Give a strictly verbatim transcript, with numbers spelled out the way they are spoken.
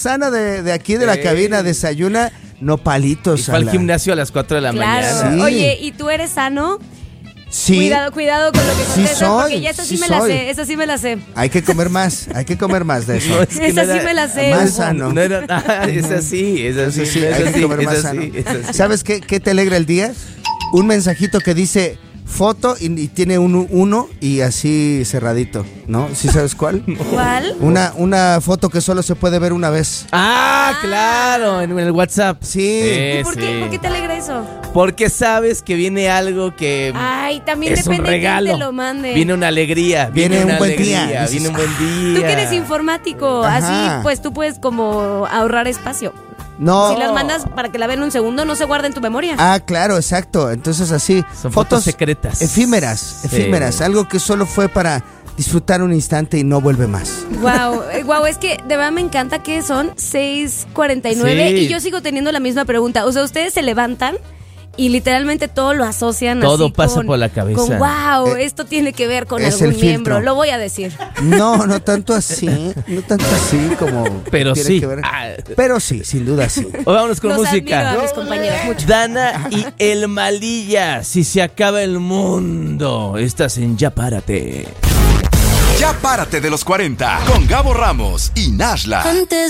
Sana de, de aquí de la Ey. cabina desayuna nopalitos. Y fue al la... gimnasio a las cuatro de la Claro. mañana. Sí. Oye, ¿y tú eres sano? Sí. Cuidado, cuidado con lo que Sí contestas, soy, porque ya esa sí, sí me la soy. sé, esa sí me la sé. Hay que comer más, hay que comer más de eso. No, es que Esa no sí era- me la sé. Más Hugo. sano. No era, ah, es así, es así, Eso sí, es hay que así, comer es más así, sano. es así. ¿Sabes qué, qué te alegra el día? Un mensajito que dice foto y, y tiene un uno y así cerradito, ¿no? ¿Sí sabes cuál? ¿Cuál? Una, una foto que solo se puede ver una vez. Ah, claro, en el WhatsApp. Sí. Eh, ¿Y por qué? sí. ¿Por qué te alegra eso? Porque sabes que viene algo que Ay, también es un depende de quién regalo. te lo mande. Viene una alegría. Viene Viene, un una buen alegría, día. Viene un buen día. Tú que eres informático, Ajá. así pues tú puedes como ahorrar espacio. No. Si las mandas para que la vean un segundo, no se guarda en tu memoria. Ah, claro, exacto. Entonces así. Son fotos secretas. Efímeras, Sí. efímeras. Algo que solo fue para disfrutar un instante y no vuelve más. Wow, wow, es que de verdad me encanta que son seis cuarenta y nueve Sí. y yo sigo teniendo la misma pregunta. O sea, ustedes se levantan y literalmente todo lo asocian Todo así pasa con- por la cabeza. Con wow, Eh, esto tiene que ver con es algún el filtro. miembro. Lo voy a decir. No, no tanto así. No tanto así como. Pero tiene sí. que ver. Ah. Pero sí, sin duda sí. O vámonos con Los música. admiro a mis compañeros mucho. Dana y el Malilla, si se acaba el mundo, estás en Ya Párate. Ya párate de los cuarenta con Gabo Ramos y Nashla. Antes